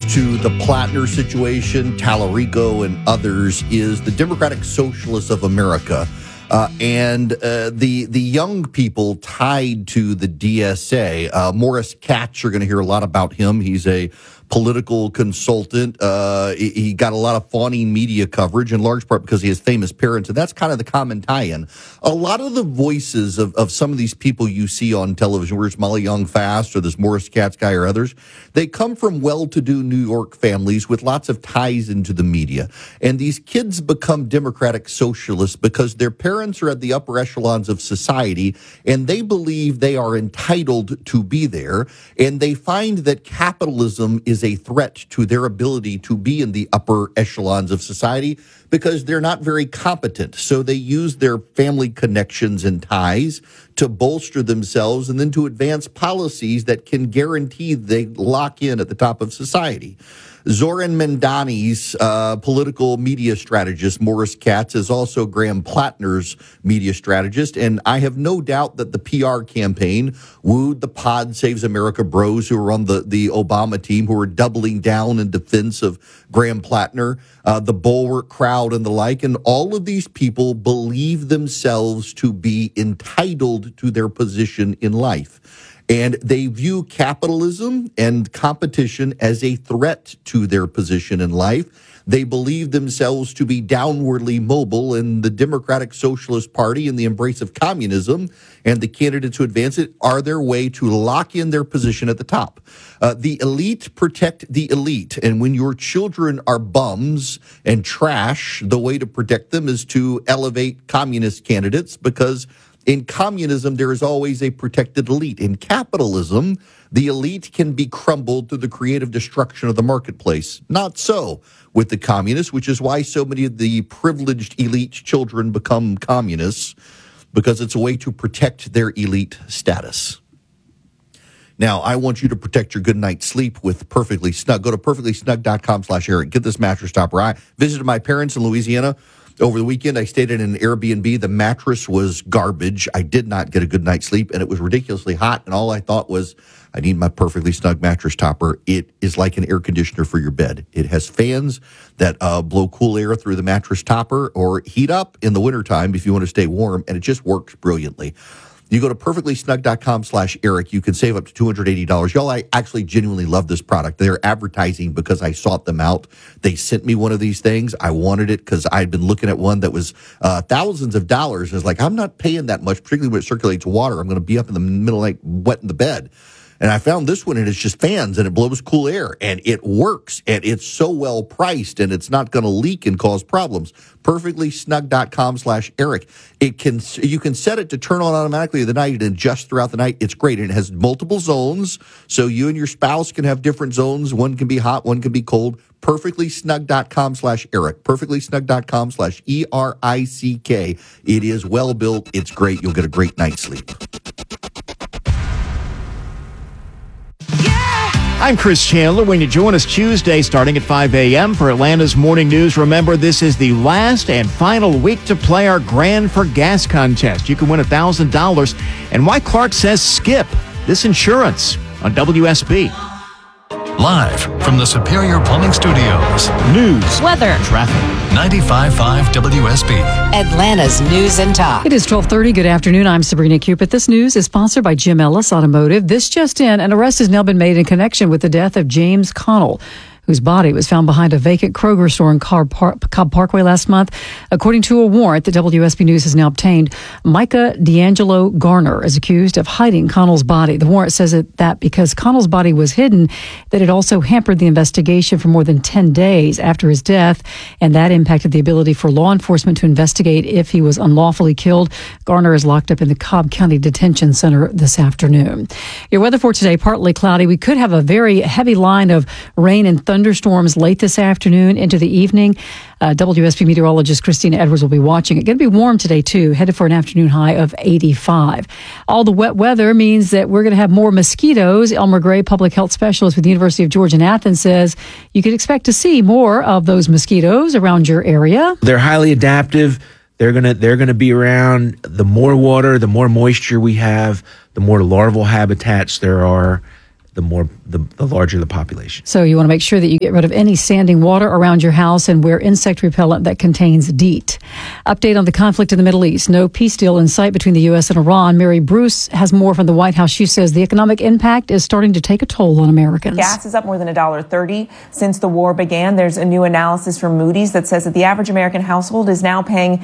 to the Plattner situation, Tallarico, and others is the Democratic Socialists of America. And the young people tied to the DSA. Morris Katz, you're going to hear a lot about him. He's a political consultant. He got a lot of fawning media coverage, in large part because he has famous parents, and that's kind of the common tie-in. A lot of the voices of some of these people you see on television, where's Molly Young Fast or this Morris Katz guy or others, they come from well-to-do New York families with lots of ties into the media. And these kids become Democratic socialists because their parents are at the upper echelons of society, and they believe they are entitled to be there, and they find that capitalism is a threat to their ability to be in the upper echelons of society because they're not very competent. So they use their family connections and ties to bolster themselves and then to advance policies that can guarantee they lock in at the top of society. Zoran Mandani's political media strategist, Morris Katz, is also Graham Plattner's media strategist, and I have no doubt that the PR campaign wooed the Pod Saves America bros who were on the Obama team, who were doubling down in defense of Graham Plattner, the Bulwark crowd and the like, and all of these people believe themselves to be entitled to their position in life. And they view capitalism and competition as a threat to their position in life. They believe themselves to be downwardly mobile, and the Democratic Socialist Party and the embrace of communism and the candidates who advance it are their way to lock in their position at the top. The elite protect the elite, and when your children are bums and trash, the way to protect them is to elevate communist candidates, because in communism, there is always a protected elite. In capitalism, the elite can be crumbled through the creative destruction of the marketplace. Not so with the communists, which is why so many of the privileged elite children become communists, because it's a way to protect their elite status. Now, I want you to protect your good night's sleep with Perfectly Snug. Go to perfectlysnug.com/Eric. Get this mattress topper. I visited my parents in Louisiana over the weekend. I stayed in an Airbnb. The mattress was garbage. I did not get a good night's sleep, and it was ridiculously hot. And all I thought was, I need my Perfectly Snug mattress topper. It is like an air conditioner for your bed. It has fans that blow cool air through the mattress topper or heat up in the wintertime if you want to stay warm, and it just works brilliantly. You go to perfectlysnug.com/Eric. You can save up to $280. Y'all, I actually genuinely love this product. They're advertising because I sought them out. They sent me one of these things. I wanted it because I'd been looking at one that was thousands of dollars. It's like, I'm not paying that much, particularly when it circulates water. I'm going to be up in the middle of the night wet in the bed. And I found this one, and it's just fans, and it blows cool air, and it works, and it's so well priced, and it's not going to leak and cause problems. Perfectlysnug.com/Eric. You can set it to turn on automatically the night and adjust throughout the night. It's great, and it has multiple zones, so you and your spouse can have different zones. One can be hot, one can be cold. Perfectlysnug.com/Eric. Perfectlysnug.com/ERICK. It is well built. It's great. You'll get a great night's sleep. I'm Chris Chandler. When you join us Tuesday starting at 5 a.m. for Atlanta's Morning News, remember this is the last and final week to play our Grand for Gas contest. You can win $1,000. And why Clark says skip this insurance on WSB. Live from the Superior Plumbing Studios. News, weather, traffic. 95.5 WSB. Atlanta's News and Talk. It is 12:30. Good afternoon. I'm Sabrina Cupid. This news is sponsored by Jim Ellis Automotive. This just in, an arrest has now been made in connection with the death of James Connell, whose body was found behind a vacant Kroger store in Cobb Parkway last month. According to a warrant that WSB News has now obtained, Micah D'Angelo Garner is accused of hiding Connell's body. The warrant says that because Connell's body was hidden, that it also hampered the investigation for more than 10 days after his death, and that impacted the ability for law enforcement to investigate if he was unlawfully killed. Garner is locked up in the Cobb County Detention Center this afternoon. Your weather for today, partly cloudy. We could have a very heavy line of rain and thunderstorms late this afternoon into the evening. WSB meteorologist Christina Edwards will be watching. It's going to be warm today, too, headed for an afternoon high of 85. All the wet weather means that we're going to have more mosquitoes. Elmer Gray, public health specialist with the University of Georgia in Athens, says you could expect to see more of those mosquitoes around your area. They're highly adaptive. They're gonna be around. The more water, the more moisture we have, the more larval habitats there are, the larger the population. So you want to make sure that you get rid of any standing water around your house and wear insect repellent that contains DEET. Update on the conflict in the Middle East. No peace deal in sight between the U.S. and Iran. Mary Bruce has more from the White House. She says the economic impact is starting to take a toll on Americans. Gas is up more than $1.30 since the war began. There's a new analysis from Moody's that says that the average American household is now paying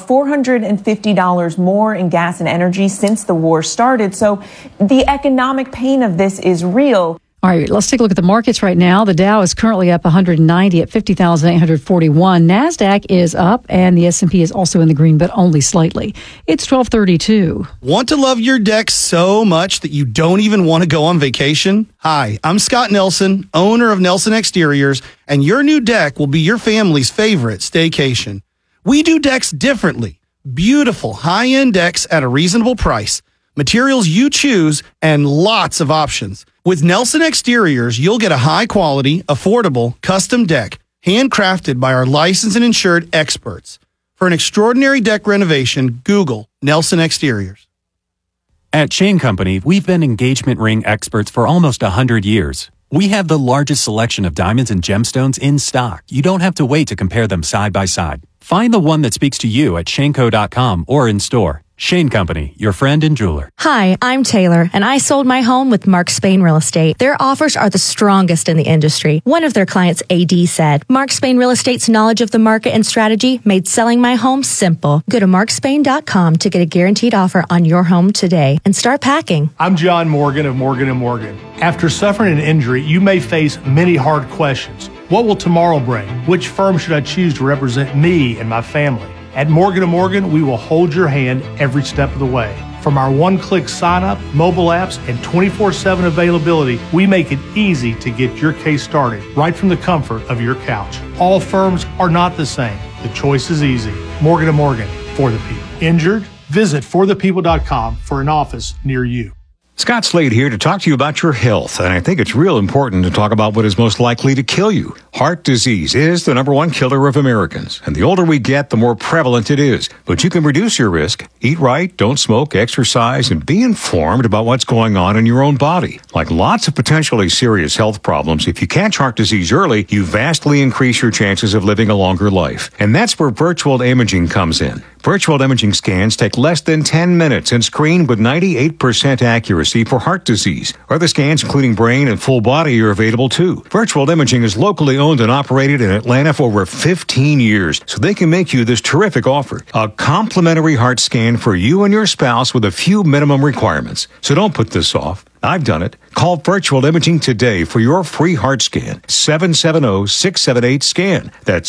$450 more in gas and energy since the war started. So the economic pain of this is real. All right, let's take a look at the markets right now. The Dow is currently up 190 at 50,841. NASDAQ is up, and the S&P is also in the green, but only slightly. It's 12:32. Want to love your deck so much that you don't even want to go on vacation? Hi, I'm Scott Nelson, owner of Nelson Exteriors, and your new deck will be your family's favorite staycation. We do decks differently. Beautiful, high-end decks at a reasonable price. Materials you choose, and lots of options. With Nelson Exteriors, you'll get a high-quality, affordable, custom deck, handcrafted by our licensed and insured experts. For an extraordinary deck renovation, Google Nelson Exteriors. At Shane Company, we've been engagement ring experts for almost 100 years. We have the largest selection of diamonds and gemstones in stock. You don't have to wait to compare them side by side. Find the one that speaks to you at shaneco.com or in store. Shane Company, your friend and jeweler. Hi, I'm Taylor, and I sold my home with Mark Spain Real Estate. Their offers are the strongest in the industry. One of their clients, AD, said, Mark Spain Real Estate's knowledge of the market and strategy made selling my home simple. Go to markspain.com to get a guaranteed offer on your home today and start packing. I'm John Morgan of Morgan & Morgan. After suffering an injury, you may face many hard questions. What will tomorrow bring? Which firm should I choose to represent me and my family? At Morgan & Morgan, we will hold your hand every step of the way. From our one-click sign-up, mobile apps, and 24/7 availability, we make it easy to get your case started right from the comfort of your couch. All firms are not the same. The choice is easy. Morgan & Morgan, for the people. Injured? Visit forthepeople.com for an office near you. Scott Slade here to talk to you about your health, and I think it's real important to talk about what is most likely to kill you. Heart disease is the number one killer of Americans, and the older we get, the more prevalent it is. But you can reduce your risk. Eat right, don't smoke, exercise, and be informed about what's going on in your own body. Like lots of potentially serious health problems, if you catch heart disease early, you vastly increase your chances of living a longer life. And that's where virtual imaging comes in. Virtual imaging scans take less than 10 minutes and screen with 98% accuracy for heart disease. Other scans, including brain and full body, are available too. Virtual imaging is locally owned and operated in Atlanta for over 15 years, so they can make you this terrific offer. A complimentary heart scan for you and your spouse with a few minimum requirements. So don't put this off. I've done it. Call Virtual Imaging today for your free heart scan. 770-678-SCAN. That's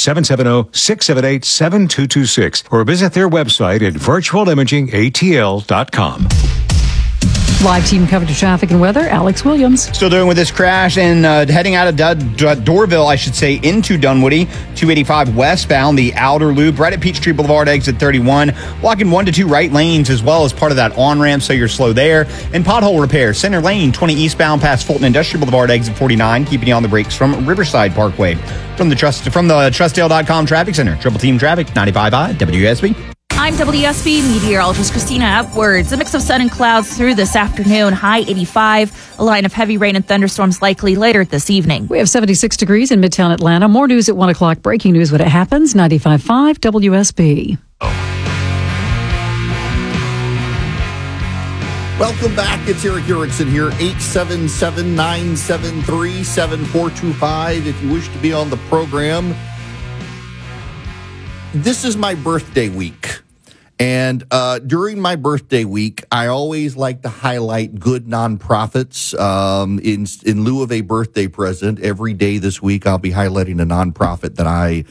770-678-7226. Or visit their website at virtualimagingatl.com. Live team coverage of traffic and weather, Alex Williams. Still dealing with this crash and heading out of Doorville, I should say, into Dunwoody. 285 westbound, the outer loop, right at Peachtree Boulevard, exit 31. Blocking 1 to 2 right lanes as well as part of that on-ramp, so you're slow there. And pothole repair, center lane, 20 eastbound past Fulton Industrial Boulevard, exit 49. Keeping you on the brakes from Riverside Parkway. From the Trustdale.com Traffic Center, Triple Team Traffic, 95.5 WSB. I'm WSB meteorologist Christina Upwards. A mix of sun and clouds through this afternoon, high 85. A line of heavy rain and thunderstorms likely later this evening. We have 76 degrees in Midtown Atlanta. More news at 1 o'clock. Breaking news when it happens. 95.5 WSB. Welcome back. It's Eric Erickson here. 877-973-7425. If you wish to be on the program. This is my birthday week. And during my birthday week, I always like to highlight good nonprofits. In lieu of a birthday present, every day this week, I'll be highlighting a nonprofit that I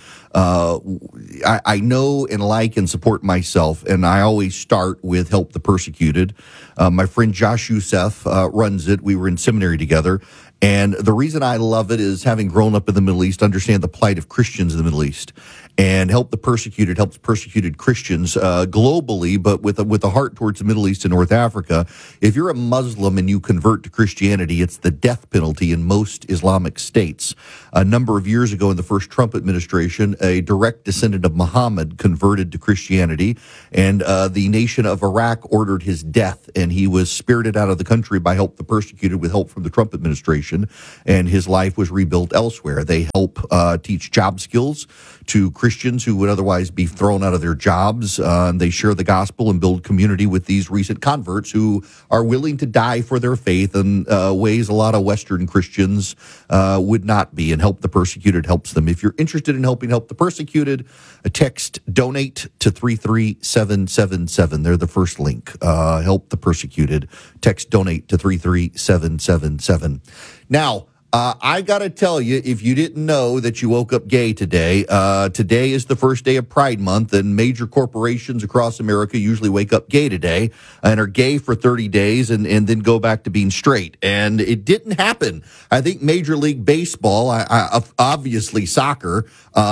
know and like and support myself. And I always start with Help the Persecuted. My friend Josh Youssef runs it. We were in seminary together. And the reason I love it is, having grown up in the Middle East, understand the plight of Christians in the Middle East, and helps persecuted Christians globally, but with a heart towards the Middle East and North Africa. If you're a Muslim and you convert to Christianity, it's the death penalty in most Islamic states. A number of years ago in the first Trump administration, a direct descendant of Muhammad converted to Christianity, and the nation of Iraq ordered his death, and he was spirited out of the country by Help the Persecuted with help from the Trump administration, and his life was rebuilt elsewhere. They help teach job skills to Christians who would otherwise be thrown out of their jobs. And they share the gospel and build community with these recent converts who are willing to die for their faith in ways a lot of Western Christians would not be. And Help the Persecuted helps them. If you're interested in helping Help the Persecuted, text donate to 33777. They're the first link. Help the Persecuted. Text donate to 33777. Now, I got to tell you, if you didn't know that you woke up gay today, today is the first day of Pride Month, and major corporations across America usually wake up gay today and are gay for 30 days and then go back to being straight. And it didn't happen. I think Major League Baseball, obviously soccer,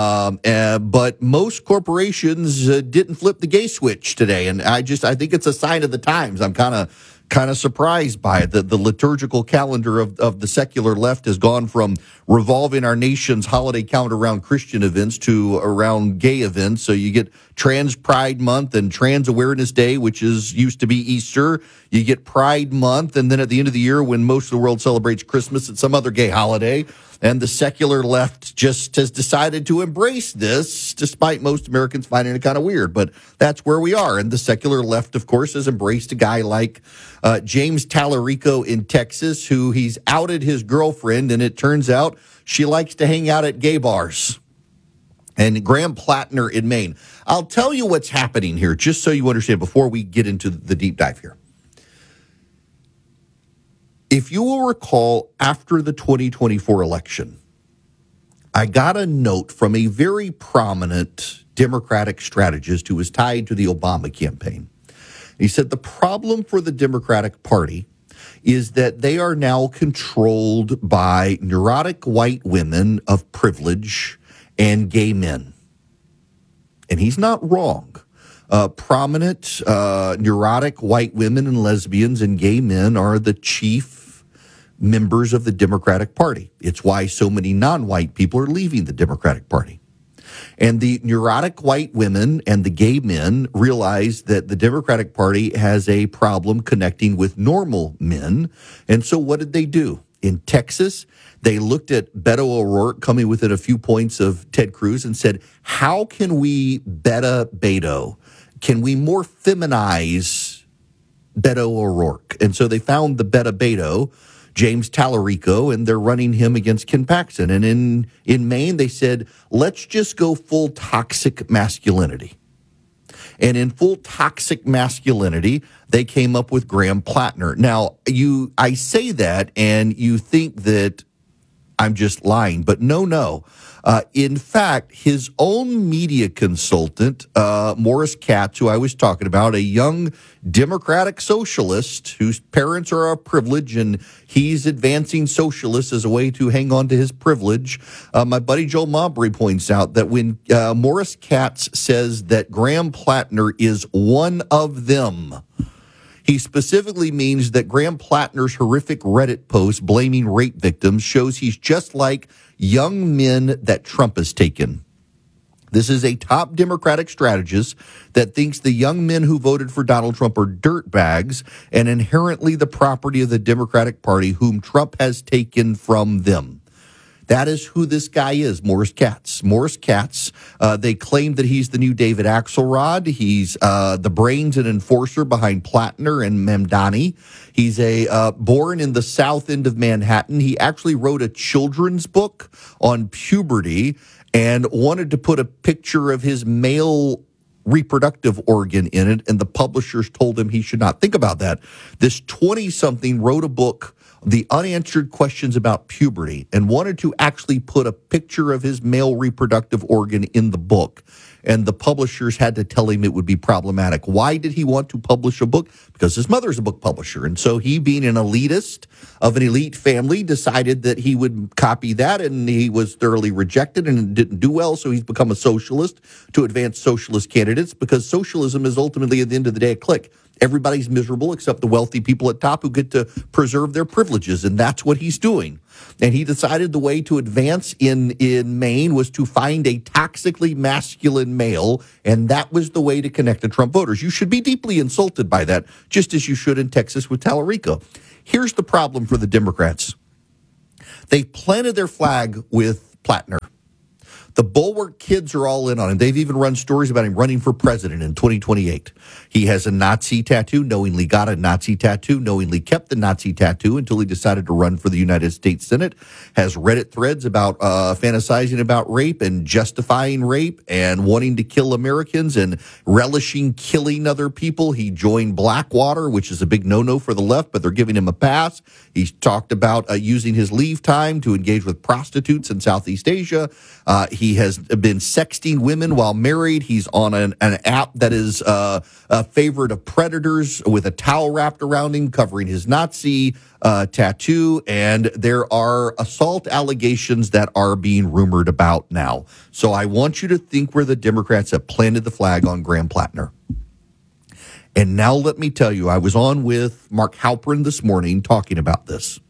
but most corporations didn't flip the gay switch today. And I think it's a sign of the times. I'm kind of surprised by it. The liturgical calendar of the secular left has gone from revolving our nation's holiday calendar around Christian events to around gay events. So you get Trans Pride Month and Trans Awareness Day, which used to be Easter. You get Pride Month, and then at the end of the year, when most of the world celebrates Christmas, it's some other gay holiday. And the secular left just has decided to embrace this, despite most Americans finding it kind of weird. But that's where we are. And the secular left, of course, has embraced a guy like James Tallarico in Texas, who he's outed his girlfriend, and it turns out she likes to hang out at gay bars. And Graham Plattner in Maine. I'll tell you what's happening here, just so you understand, before we get into the deep dive here. If you will recall, after the 2024 election, I got a note from a very prominent Democratic strategist who was tied to the Obama campaign. He said the problem for the Democratic Party is that they are now controlled by neurotic white women of privilege and gay men. And he's not wrong. Prominent, neurotic white women and lesbians and gay men are the chief members of the Democratic Party. It's why so many non-white people are leaving the Democratic Party. And the neurotic white women and the gay men realize that the Democratic Party has a problem connecting with normal men. And so what did they do? In Texas, they looked at Beto O'Rourke coming within a few points of Ted Cruz and said, how can we Beto? Can we more feminize Beto O'Rourke? And so they found the Beto, James Tallarico, and they're running him against Ken Paxton. And in Maine, they said, let's just go full toxic masculinity. And in full toxic masculinity, they came up with Graham Plattner. Now, I say that, and you think that I'm just lying, but no. In fact, his own media consultant, Morris Katz, who I was talking about, a young Democratic socialist whose parents are of privilege, and he's advancing socialists as a way to hang on to his privilege. My buddy Joel Mabry points out that when Morris Katz says that Graham Plattner is one of them, he specifically means that Graham Plattner's horrific Reddit post blaming rape victims shows he's just like young men that Trump has taken. This is a top Democratic strategist that thinks the young men who voted for Donald Trump are dirtbags and inherently the property of the Democratic Party, whom Trump has taken from them. That is who this guy is, Morris Katz. Morris Katz, they claim that he's the new David Axelrod. He's the brains and enforcer behind Plattner and Mamdani. He's born in the south end of Manhattan. He actually wrote a children's book on puberty and wanted to put a picture of his male reproductive organ in it, and the publishers told him he should not think about that. This 20-something wrote a book the unanswered questions about puberty, and wanted to actually put a picture of his male reproductive organ in the book. And the publishers had to tell him it would be problematic. Why did he want to publish a book? Because his mother's a book publisher. And so he, being an elitist of an elite family, decided that he would copy that, and he was thoroughly rejected and didn't do well. So he's become a socialist to advance socialist candidates, because socialism is ultimately, at the end of the day, a clique. Everybody's miserable except the wealthy people at top who get to preserve their privileges, and that's what he's doing. And he decided the way to advance in Maine was to find a toxically masculine male, and that was the way to connect the Trump voters. You should be deeply insulted by that, just as you should in Texas with Tallarico. Here's the problem for the Democrats. They planted their flag with Plattner. The Bulwark kids are all in on him. They've even run stories about him running for president in 2028. He has a Nazi tattoo, knowingly got a Nazi tattoo, knowingly kept the Nazi tattoo until he decided to run for the United States Senate, has Reddit threads about fantasizing about rape and justifying rape and wanting to kill Americans and relishing killing other people. He joined Blackwater, which is a big no-no for the left, but they're giving him a pass. He's talked about using his leave time to engage with prostitutes in Southeast Asia. He has been sexting women while married. He's on an app that is a favorite of predators with a towel wrapped around him covering his Nazi tattoo. And there are assault allegations that are being rumored about now. So I want you to think where the Democrats have planted the flag on Graham Plattner. And now let me tell you, I was on with Mark Halperin this morning talking about this.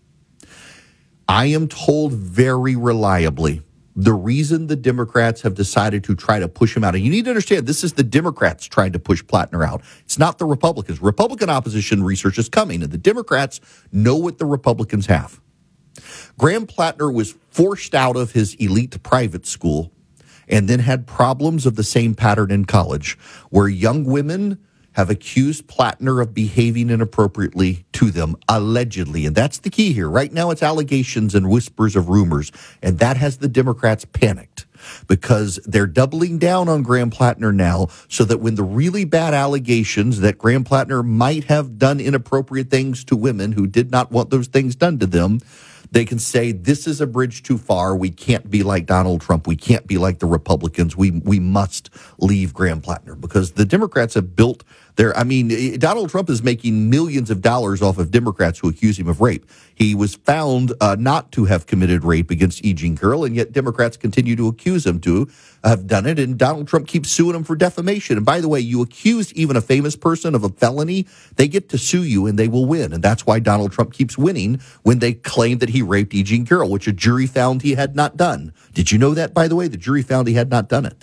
I am told very reliably the reason the Democrats have decided to try to push him out, and you need to understand, this is the Democrats trying to push Plattner out. It's not the Republicans. Republican opposition research is coming, and the Democrats know what the Republicans have. Graham Plattner was forced out of his elite private school and then had problems of the same pattern in college, where young women have accused Plattner of behaving inappropriately to them, allegedly. And that's the key here. Right now, it's allegations and whispers of rumors. And that has the Democrats panicked, because they're doubling down on Graham Plattner now, so that when the really bad allegations that Graham Plattner might have done inappropriate things to women who did not want those things done to them, they can say, this is a bridge too far. We can't be like Donald Trump. We can't be like the Republicans. We must leave Graham Plattner, because the Democrats have built Donald Trump is making millions of dollars off of Democrats who accuse him of rape. He was found not to have committed rape against E. Jean Carroll, and yet Democrats continue to accuse him to have done it, and Donald Trump keeps suing him for defamation. And by the way, you accuse even a famous person of a felony, they get to sue you and they will win. And that's why Donald Trump keeps winning when they claim that he raped E. Jean Carroll, which a jury found he had not done. Did you know that, by the way? The jury found he had not done it.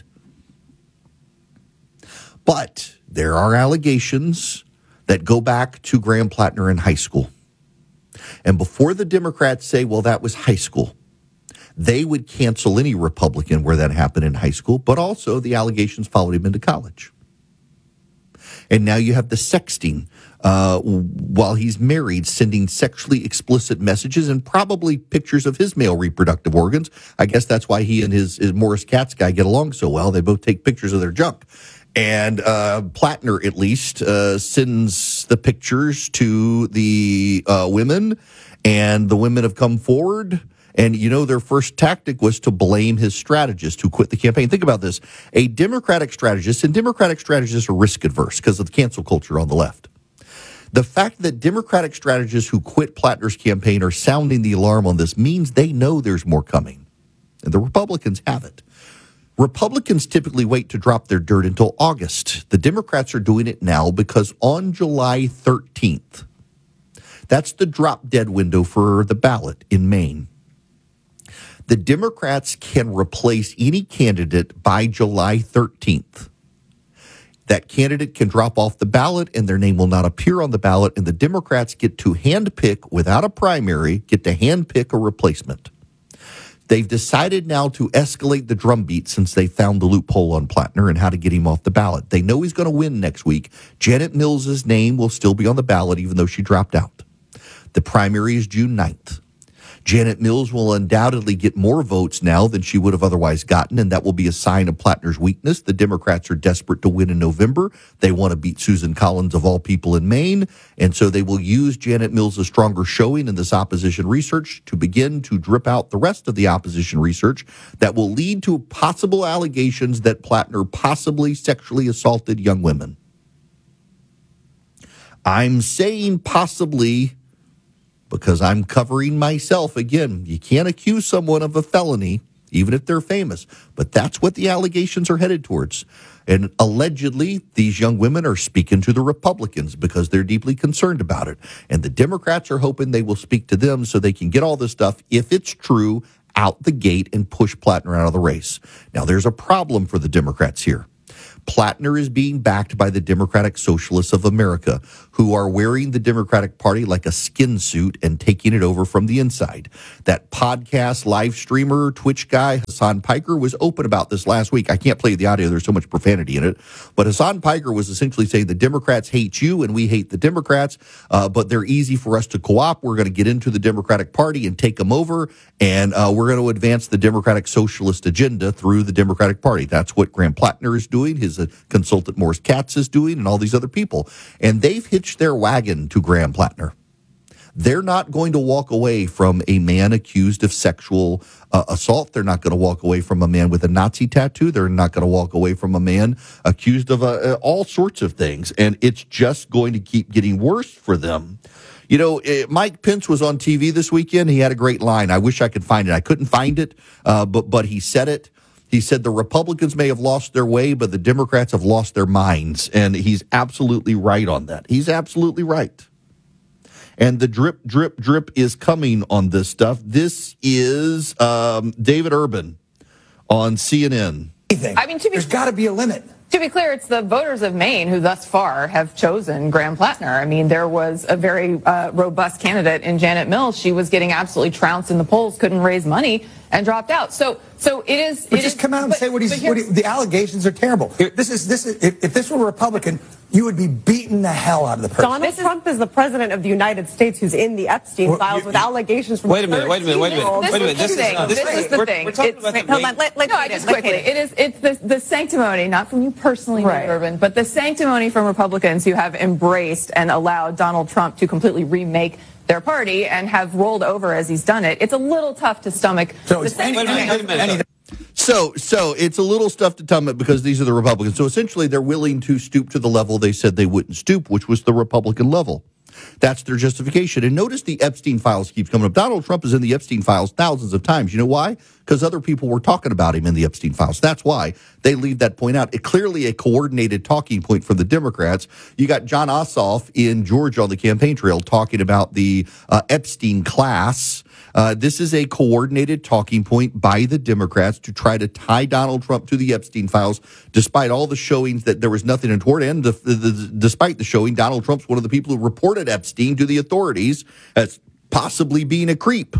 But there are allegations that go back to Graham Plattner in high school. And before the Democrats say, well, that was high school, they would cancel any Republican where that happened in high school, but also the allegations followed him into college. And now you have the sexting while he's married, sending sexually explicit messages and probably pictures of his male reproductive organs. I guess that's why he and his Morris Katz guy get along so well. They both take pictures of their junk. And Plattner, at least, sends the pictures to the women, and the women have come forward. And, you know, their first tactic was to blame his strategist who quit the campaign. Think about this. A Democratic strategist, and Democratic strategists are risk adverse because of the cancel culture on the left. The fact that Democratic strategists who quit Plattner's campaign are sounding the alarm on this means they know there's more coming. And the Republicans haven't. Republicans typically wait to drop their dirt until August. The Democrats are doing it now because on July 13th, that's the drop dead window for the ballot in Maine. The Democrats can replace any candidate by July 13th. That candidate can drop off the ballot and their name will not appear on the ballot, and the Democrats get to handpick, without a primary, get to handpick a replacement. They've decided now to escalate the drumbeat since they found the loophole on Plattner and how to get him off the ballot. They know he's going to win next week. Janet Mills's name will still be on the ballot even though she dropped out. The primary is June 9th. Janet Mills will undoubtedly get more votes now than she would have otherwise gotten, and that will be a sign of Plattner's weakness. The Democrats are desperate to win in November. They want to beat Susan Collins, of all people, in Maine, and so they will use Janet Mills' stronger showing in this opposition research to begin to drip out the rest of the opposition research that will lead to possible allegations that Plattner possibly sexually assaulted young women. I'm saying possibly because I'm covering myself. Again, you can't accuse someone of a felony, even if they're famous, but that's what the allegations are headed towards. And allegedly, these young women are speaking to the Republicans because they're deeply concerned about it. And the Democrats are hoping they will speak to them so they can get all this stuff, if it's true, out the gate and push Plattner out of the race. Now, there's a problem for the Democrats here. Plattner is being backed by the Democratic Socialists of America, who are wearing the Democratic Party like a skin suit and taking it over from the inside. That podcast live streamer, Twitch guy, Hassan Piker, was open about this last week. I can't play the audio. There's so much profanity in it. But Hassan Piker was essentially saying the Democrats hate you and we hate the Democrats, but they're easy for us to co-opt. We're going to get into the Democratic Party and take them over, and we're going to advance the Democratic Socialist agenda through the Democratic Party. That's what Graham Plattner is doing. His consultant Morris Katz is doing, and all these other people. And they've hitched their wagon to Graham Plattner. They're not going to walk away from a man accused of sexual assault. They're not going to walk away from a man with a Nazi tattoo. They're not going to walk away from a man accused of all sorts of things. And it's just going to keep getting worse for them. You know, Mike Pence was on TV this weekend. He had a great line. I wish I could find it. I couldn't find it, but he said it. He said the Republicans may have lost their way, but the Democrats have lost their minds. And he's absolutely right on that. He's absolutely right. And the drip, drip, drip is coming on this stuff. This is David Urban on CNN. I mean, there's got to be a limit. To be clear, it's the voters of Maine who thus far have chosen Graham Plattner. I mean, there was a very robust candidate in Janet Mills. She was getting absolutely trounced in the polls, couldn't raise money, and dropped out. So it is. But just come out and say the allegations are terrible. If this were a Republican, you would be beating the hell out of the person. Donald Trump is the president of the United States who's in the Epstein files with allegations from. Wait a minute. This is the thing. Hold on. Just quickly. It's the sanctimony, not from you personally, right, Urban, but the sanctimony from Republicans who have embraced and allowed Donald Trump to completely remake their party and have rolled over as he's done it. It's a little tough to stomach. So it's a little tough to stomach because these are the Republicans. So essentially, they're willing to stoop to the level they said they wouldn't stoop, which was the Republican level. That's their justification. And notice the Epstein files keeps coming up. Donald Trump is in the Epstein files thousands of times. You know why? Because other people were talking about him in the Epstein files. That's why they leave that point out. It clearly a coordinated talking point from the Democrats. You got John Ossoff in Georgia on the campaign trail talking about the Epstein class. This is a coordinated talking point by the Democrats to try to tie Donald Trump to the Epstein files, despite all the showings that there was nothing untoward. And despite the showing, Donald Trump's one of the people who reported Epstein to the authorities as possibly being a creep.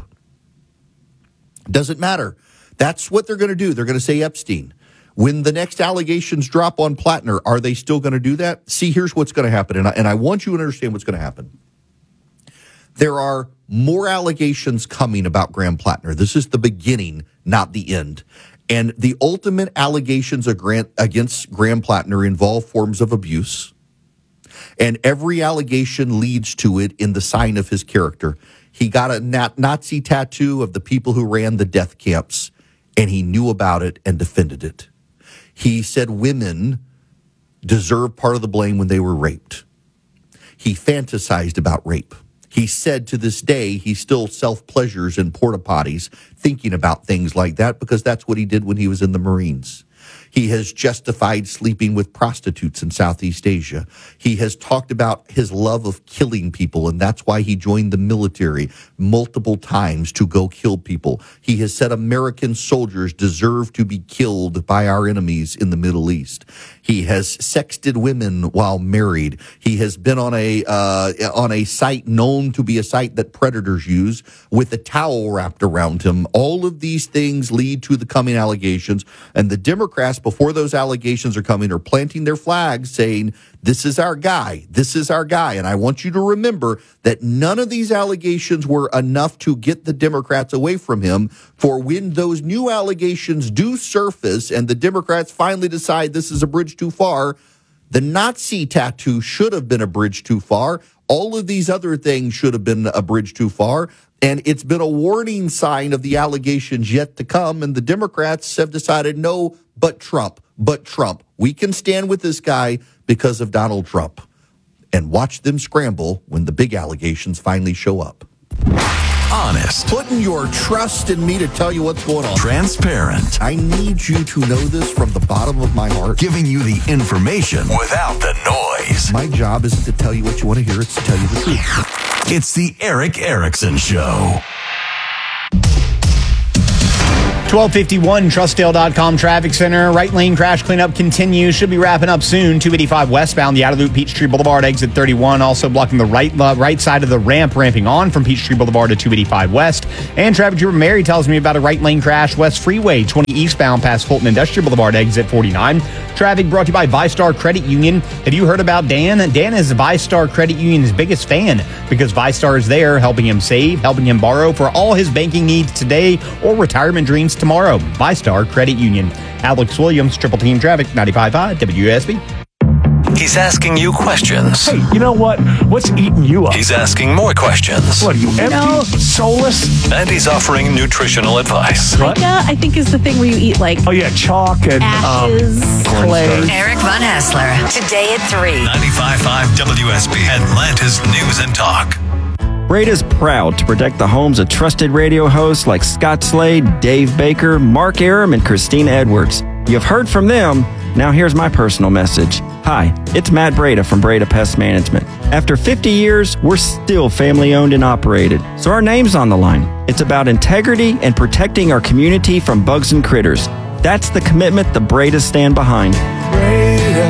Doesn't matter. That's what they're going to do. They're going to say Epstein. When the next allegations drop on Plattner, are they still going to do that? See, here's what's going to happen, and I want you to understand what's going to happen. There are more allegations coming about Graham Plattner. This is the beginning, not the end. And the ultimate allegations against Graham Plattner involve forms of abuse. And every allegation leads to it in the sign of his character. He got a Nazi tattoo of the people who ran the death camps, and he knew about it and defended it. He said women deserve part of the blame when they were raped. He fantasized about rape. He said to this day he still self-pleasures in porta potties thinking about things like that because that's what he did when he was in the Marines. He has justified sleeping with prostitutes in Southeast Asia. He has talked about his love of killing people, and that's why he joined the military multiple times to go kill people. He has said American soldiers deserve to be killed by our enemies in the Middle East. He has sexted women while married. He has been on a site known to be a site that predators use with a towel wrapped around him. All of these things lead to the coming allegations, and the Democrats, before those allegations are coming are planting their flags saying, this is our guy, this is our guy. And I want you to remember that none of these allegations were enough to get the Democrats away from him. For when those new allegations do surface and the Democrats finally decide this is a bridge too far, the Nazi tattoo should have been a bridge too far. All of these other things should have been a bridge too far. And it's been a warning sign of the allegations yet to come. And the Democrats have decided, no, but Trump. We can stand with this guy because of Donald Trump. And watch them scramble when the big allegations finally show up. Honest. Putting your trust in me to tell you what's going on. Transparent. I need you to know this from the bottom of my heart. Giving you the information without the noise. My job isn't to tell you what you want to hear, it's to tell you the truth. It's the Eric Erickson Show. 1251 Trustdale.com traffic center. Right lane crash cleanup continues. Should be wrapping up soon. 285 westbound, the outer loop, Peachtree Boulevard, exit 31. Also blocking the right side of the ramp, ramping on from Peachtree Boulevard to 285 west. And traffic trooper Mary tells me about a right lane crash West Freeway, 20 eastbound past Fulton Industrial Boulevard, exit 49. Traffic brought to you by VyStar Credit Union. Have you heard about Dan? Dan is VyStar Credit Union's biggest fan because VyStar is there helping him save, helping him borrow for all his banking needs today or retirement dreams tomorrow. VyStar Credit Union. Alex Williams, Triple Team Traffic, 95.5 WSB. He's asking you questions. Hey, you know what? What's eating you up? He's asking more questions. What are you, empty? Soulless? And he's offering nutritional advice. What? I think is the thing where you eat like chalk and ashes, clay. Eric Von Hassler, today at 3. 95.5 WSB, Atlanta's News and Talk. Breda's proud to protect the homes of trusted radio hosts like Scott Slade, Dave Baker, Mark Aram, and Christina Edwards. You've heard from them. Now here's my personal message. Hi, it's Matt Breda from Breda Pest Management. After 50 years, we're still family-owned and operated, so our name's on the line. It's about integrity and protecting our community from bugs and critters. That's the commitment the Bredas stand behind. Breda,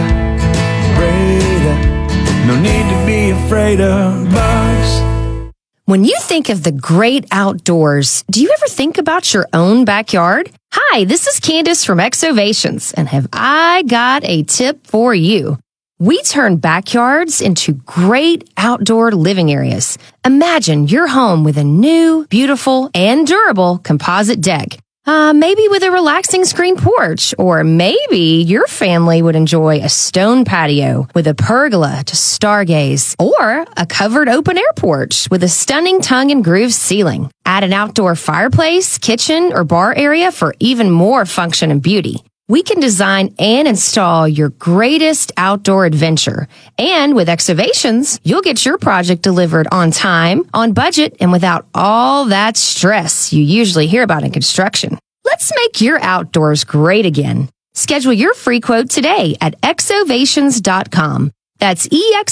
no need to be afraid of bugs. When you think of the great outdoors, do you ever think about your own backyard? Hi, this is Candace from Exovations, and have I got a tip for you. We turn backyards into great outdoor living areas. Imagine your home with a new, beautiful, and durable composite deck. Maybe with a relaxing screen porch, or maybe your family would enjoy a stone patio with a pergola to stargaze, or a covered open air porch with a stunning tongue and groove ceiling. Add an outdoor fireplace, kitchen, or bar area for even more function and beauty. We can design and install your greatest outdoor adventure. And with Exovations, you'll get your project delivered on time, on budget, and without all that stress you usually hear about in construction. Let's make your outdoors great again. Schedule your free quote today at exovations.com. That's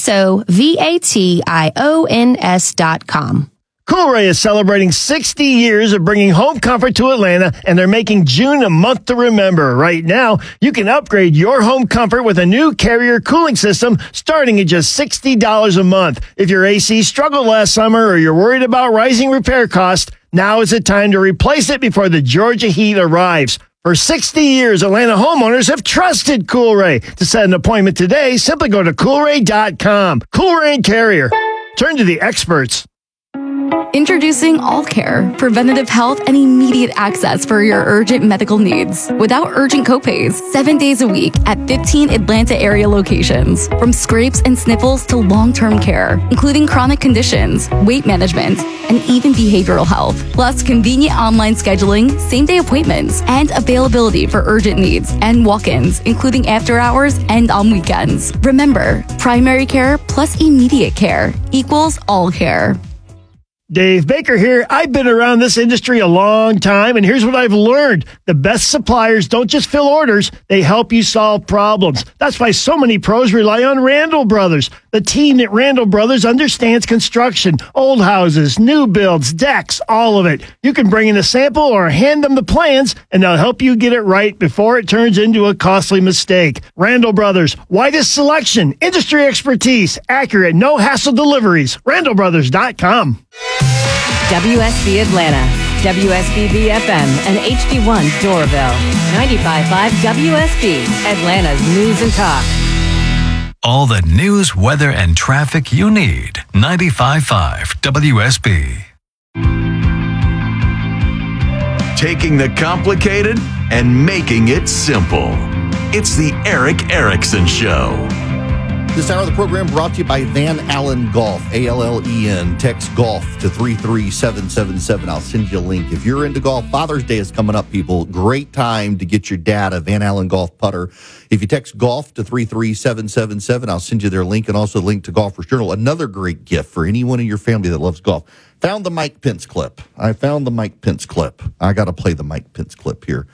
EXOVATIONS.com. Coolray is celebrating 60 years of bringing home comfort to Atlanta, and they're making June a month to remember. Right now, you can upgrade your home comfort with a new Carrier cooling system starting at just $60 a month. If your AC struggled last summer or you're worried about rising repair costs, now is the time to replace it before the Georgia heat arrives. For 60 years, Atlanta homeowners have trusted Coolray. To set an appointment today, simply go to Coolray.com. Coolray and Carrier. Turn to the experts. Introducing All Care, preventative health and immediate access for your urgent medical needs without urgent copays, 7 days a week at 15 Atlanta area locations. From scrapes and sniffles to long-term care, including chronic conditions, weight management, and even behavioral health. Plus convenient online scheduling, same-day appointments, and availability for urgent needs and walk-ins, including after hours and on weekends. Remember, primary care plus immediate care equals All Care. Dave Baker here. I've been around this industry a long time, and here's what I've learned. The best suppliers don't just fill orders, they help you solve problems. That's why so many pros rely on Randall Brothers. The team at Randall Brothers understands construction, old houses, new builds, decks, all of it. You can bring in a sample or hand them the plans, and they'll help you get it right before it turns into a costly mistake. Randall Brothers, widest selection, industry expertise, accurate, no-hassle deliveries. RandallBrothers.com. WSB Atlanta. WSB BFM and HD1 Doraville. 95.5 WSB, Atlanta's News and Talk. All the news, weather, and traffic you need. 95.5 WSB. Taking the complicated and making it simple. It's the Erick Erickson Show. This hour of the program brought to you by Van Allen Golf, ALLEN. Text golf to 33777. I'll send you a link. If you're into golf, Father's Day is coming up, people. Great time to get your dad a Van Allen Golf putter. If you text golf to 33777, I'll send you their link and also a link to Golfers Journal. Another great gift for anyone in your family that loves golf. Found the Mike Pence clip. I found the Mike Pence clip. I got to play the Mike Pence clip here.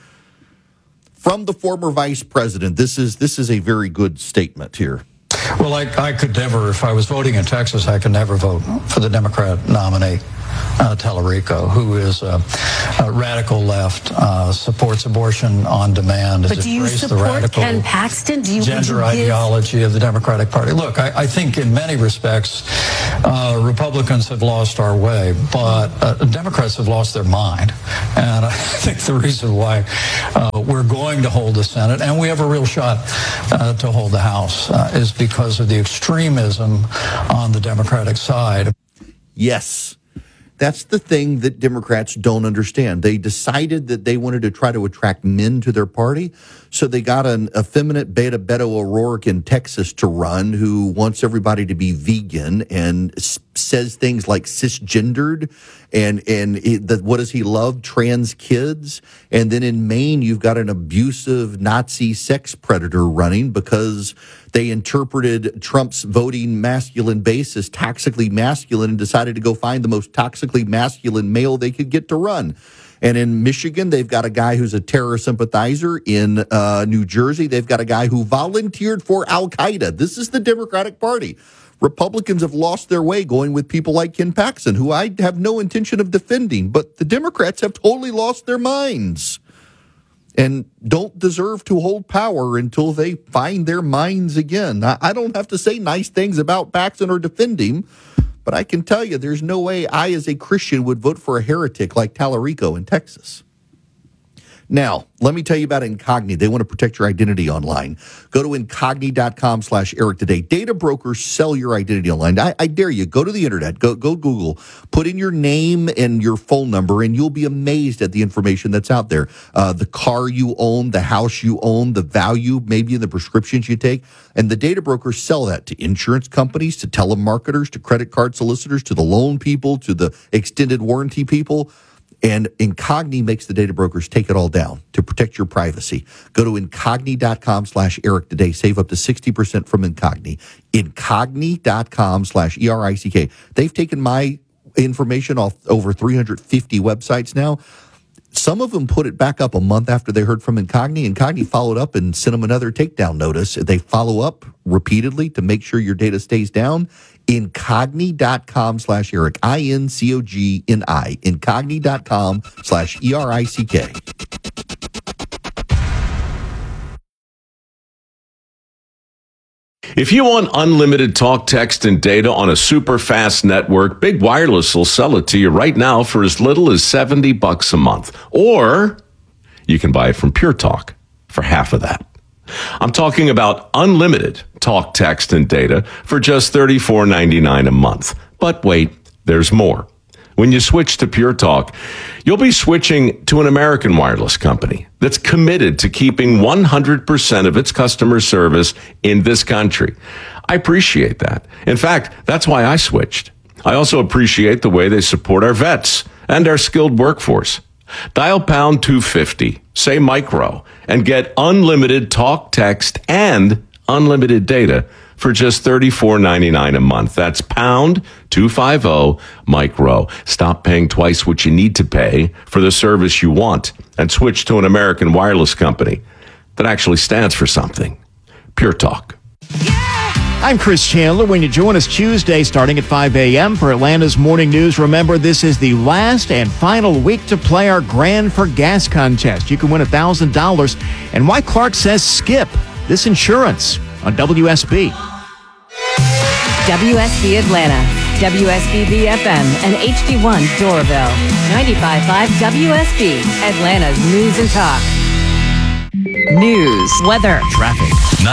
From the former vice president, this is a very good statement here. Well, I could never, if I was voting in Texas, I could never vote for the Democrat nominee, Tallarico, who is a radical left, supports abortion on demand. But do you support Ken Paxton? Gender ideology of the Democratic Party. Look, I think in many respects, Republicans have lost our way, but Democrats have lost their mind. And I think the reason why we're going to hold the Senate, and we have a real shot to hold the House, is because of the extremism on the Democratic side. Yes. That's the thing that Democrats don't understand. They decided that they wanted to try to attract men to their party, so they got an effeminate Beto O'Rourke in Texas to run who wants everybody to be vegan and says things like cisgendered and what does he love? Trans kids. And then in Maine, you've got an abusive Nazi sex predator running because they interpreted Trump's voting masculine base as toxically masculine and decided to go find the most toxically masculine male they could get to run. And in Michigan, they've got a guy who's a terror sympathizer. In New Jersey, they've got a guy who volunteered for Al-Qaeda. This is the Democratic Party. Republicans have lost their way going with people like Ken Paxton, who I have no intention of defending, but the Democrats have totally lost their minds and don't deserve to hold power until they find their minds again. I don't have to say nice things about Paxton or defend him, but I can tell you there's no way I, as a Christian, would vote for a heretic like Tallarico in Texas. Now, let me tell you about Incogni. They want to protect your identity online. Go to Incogni.com/Eric today. Data brokers sell your identity online. I dare you, go to the internet, go Google, put in your name and your phone number, and you'll be amazed at the information that's out there. The car you own, the house you own, the value, maybe in the prescriptions you take. And the data brokers sell that to insurance companies, to telemarketers, to credit card solicitors, to the loan people, to the extended warranty people. And Incogni makes the data brokers take it all down to protect your privacy. Go to Incogni.com/Eric today. Save up to 60% from Incogni. Incogni.com/ERICK. They've taken my information off over 350 websites now. Some of them put it back up a month after they heard from Incogni. Incogni followed up and sent them another takedown notice. They follow up repeatedly to make sure your data stays down. Incogni.com/Eric. INCOGNI. Incogni.com/ERICK. If you want unlimited talk, text, and data on a super fast network, Big Wireless will sell it to you right now for as little as $70 a month. Or you can buy it from Pure Talk for half of that. I'm talking about unlimited talk, text, and data for just $34.99 a month. But wait, there's more. When you switch to Pure Talk, you'll be switching to an American wireless company that's committed to keeping 100% of its customer service in this country. I appreciate that. In fact, that's why I switched. I also appreciate the way they support our vets and our skilled workforce. Dial pound 250, say micro, and get unlimited talk, text, and unlimited data for just $34.99 a month. That's pound 250 micro. Stop paying twice what you need to pay for the service you want and switch to an American wireless company that actually stands for something. Pure Talk. I'm Chris Chandler. When you join us Tuesday starting at 5 a.m. for Atlanta's Morning News, remember this is the last and final week to play our Grand for Gas contest. You can win $1,000. And why Clark says skip this insurance on WSB. WSB Atlanta. WSB-FM and HD1 Doraville. 95.5 WSB, Atlanta's News and Talk. News, weather, Traffic.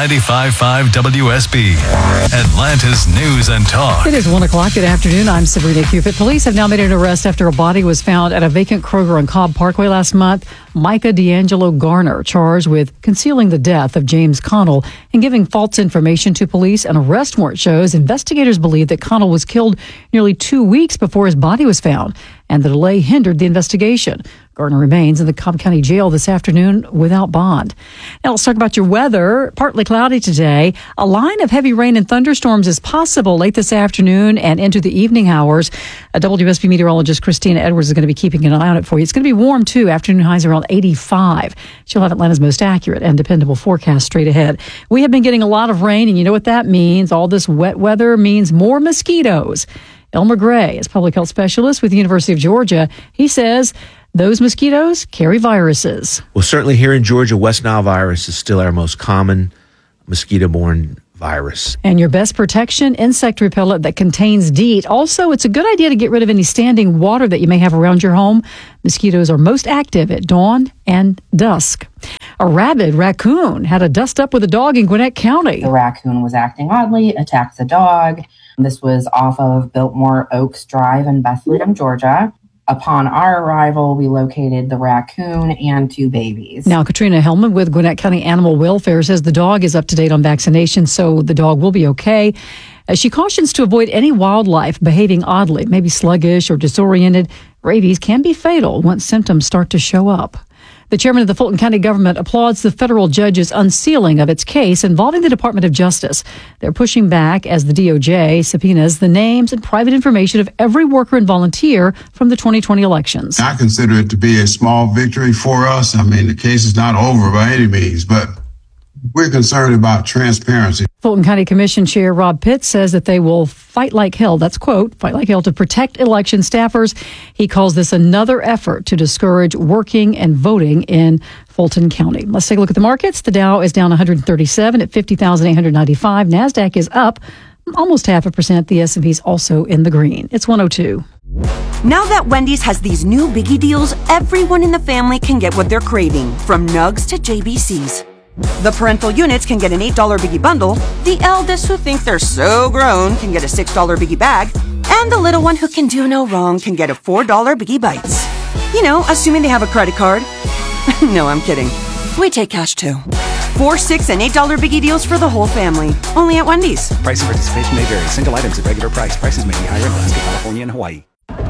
95.5 WSB, Atlanta's News and Talk. It is 1 o'clock. Good afternoon. I'm Sabrina Cupid. Police have now made an arrest after a body was found at a vacant Kroger on Cobb Parkway last month. Micah D'Angelo Garner, charged with concealing the death of James Connell and giving false information to police. An arrest warrant shows investigators believe that Connell was killed nearly 2 weeks before his body was found, and the delay hindered the investigation. Garner remains in the Cobb County Jail this afternoon without bond. Now let's talk about your weather. Partly cloudy today. A line of heavy rain and thunderstorms is possible late this afternoon and into the evening hours. WSB meteorologist Christina Edwards is going to be keeping an eye on it for you. It's going to be warm too. Afternoon highs around 85. She'll have Atlanta's most accurate and dependable forecast straight ahead. We have been getting a lot of rain, and you know what that means. All this wet weather means more mosquitoes. Elmer Gray is public health specialist with the University of Georgia. He says those mosquitoes carry viruses. Well, certainly here in Georgia, West Nile virus is still our most common mosquito-borne virus. And your best protection, insect repellent that contains DEET. Also, it's a good idea to get rid of any standing water that you may have around your home. Mosquitoes are most active at dawn and dusk. A rabid raccoon had a dust-up with a dog in Gwinnett County. The raccoon was acting oddly, attacked the dog. This was off of Biltmore Oaks Drive in Bethlehem, Georgia. Upon our arrival, we located the raccoon and 2 babies. Now, Katrina Hellman with Gwinnett County Animal Welfare says the dog is up to date on vaccination, so the dog will be okay. She cautions to avoid any wildlife behaving oddly, maybe sluggish or disoriented. Rabies can be fatal once symptoms start to show up. The chairman of the Fulton County government applauds the federal judge's unsealing of its case involving the Department of Justice. They're pushing back as the DOJ subpoenas the names and private information of every worker and volunteer from the 2020 elections. I consider it to be a small victory for us. I mean, the case is not over by any means, but we're concerned about transparency. Fulton County Commission Chair Rob Pitts says that they will fight like hell, that's quote, fight like hell to protect election staffers. He calls this another effort to discourage working and voting in Fulton County. Let's take a look at the markets. The Dow is down 137 at 50,895. NASDAQ is up almost 0.5%. The S&P is also in the green. It's 102. Now that Wendy's has these new biggie deals, everyone in the family can get what they're craving, from nugs to JBCs. The parental units can get an $8 biggie bundle, the eldest who think they're so grown can get a $6 biggie bag, and the little one who can do no wrong can get a $4 biggie bites. You know, assuming they have a credit card. No, I'm kidding. We take cash too. $4, $6, and $8 biggie deals for the whole family. Only at Wendy's. Price and participation may vary. Single items at regular price. Prices may be higher in Alaska, California, and Hawaii.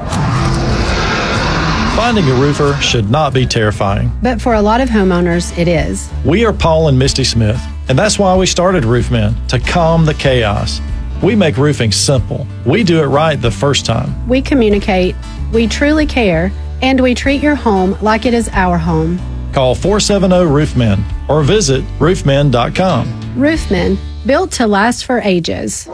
Finding a roofer should not be terrifying. But for a lot of homeowners, it is. We are Paul and Misty Smith, and that's why we started Roofmen, to calm the chaos. We make roofing simple. We do it right the first time. We communicate, we truly care, and we treat your home like it is our home. Call 470-ROOFMEN or visit roofmen.com. Roofmen, built to last for ages.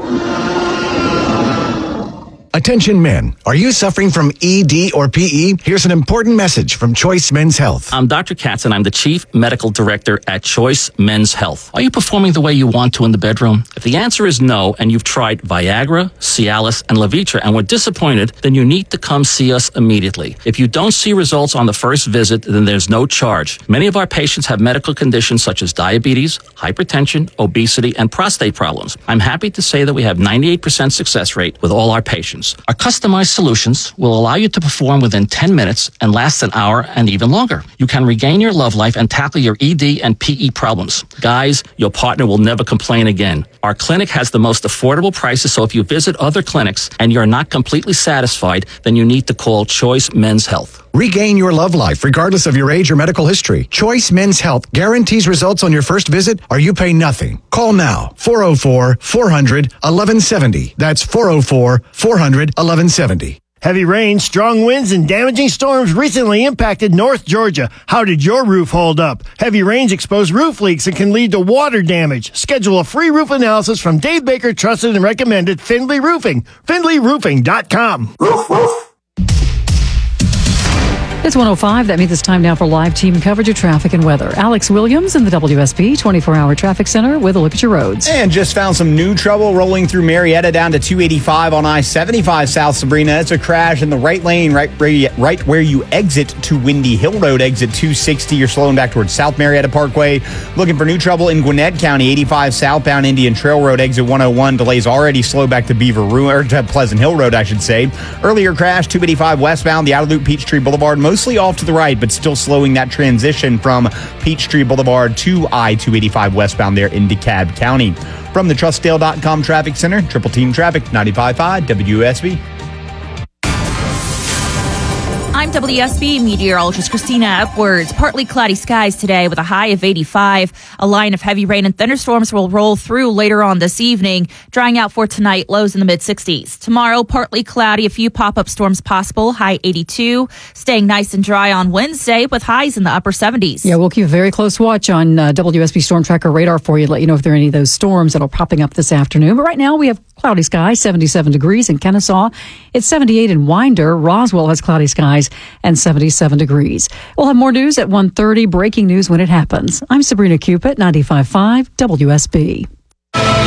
Attention men, are you suffering from ED or PE? Here's an important message from Choice Men's Health. I'm Dr. Katz, and I'm the Chief Medical Director at Choice Men's Health. Are you performing the way you want to in the bedroom? If the answer is no, and you've tried Viagra, Cialis, and Levitra and were disappointed, then you need to come see us immediately. If you don't see results on the first visit, then there's no charge. Many of our patients have medical conditions such as diabetes, hypertension, obesity, and prostate problems. I'm happy to say that we have 98% success rate with all our patients. Our customized solutions will allow you to perform within 10 minutes and last an hour and even longer. You can regain your love life and tackle your ED and PE problems. Guys, your partner will never complain again. Our clinic has the most affordable prices, so if you visit other clinics and you're not completely satisfied, then you need to call Choice Men's Health. Regain your love life regardless of your age or medical history. Choice Men's Health guarantees results on your first visit or you pay nothing. Call now. 404-400-1170. That's 404-400-1170. Heavy rain, strong winds, and damaging storms recently impacted North Georgia. How did your roof hold up? Heavy rains expose roof leaks and can lead to water damage. Schedule a free roof analysis from Dave Baker, trusted and recommended Findlay Roofing. FindlayRoofing.com. Roof, roof. It's 1:05. That means it's time now for live team coverage of traffic and weather. Alex Williams in the WSB 24-hour traffic center with a look at your roads. And just found some new trouble rolling through Marietta down to 285 on I-75 South Sabrina. It's a crash in the right lane, right where you exit to Windy Hill Road, exit 260. You're slowing back towards South Marietta Parkway. Looking for new trouble in Gwinnett County, 85 southbound Indian Trail Road, exit 101. Delays already slow back to to Pleasant Hill Road, I should say. Earlier crash, 285 westbound, the outer loop, Peachtree Boulevard, mostly off to the right, but still slowing that transition from Peachtree Boulevard to I-285 westbound there in DeKalb County. From the TrustDale.com Traffic Center, Triple Team Traffic, 95.5 WSB. I'm WSB meteorologist Christina Upwards. Partly cloudy skies today with a high of 85. A line of heavy rain and thunderstorms will roll through later on this evening, drying out for tonight, lows in the mid-60s. Tomorrow, partly cloudy, a few pop-up storms possible, high 82. Staying nice and dry on Wednesday with highs in the upper 70s. Yeah, we'll keep a very close watch on WSB Storm Tracker radar for you to let you know if there are any of those storms that are popping up this afternoon. But right now, we have cloudy skies, 77 degrees in Kennesaw. It's 78 in Winder. Roswell has cloudy skies and 77 degrees. We'll have more news at 1:30, breaking news when it happens. I'm Sabrina Cupid, 95.5 WSB.